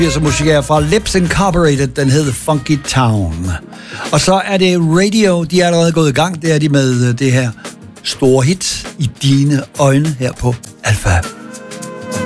Så musik er fra Lips Incorporated, den hedder Funky Town. Og så er det Radio, de er allerede gået i gang, det er de med det her store hit i dine øjne her på Alpha.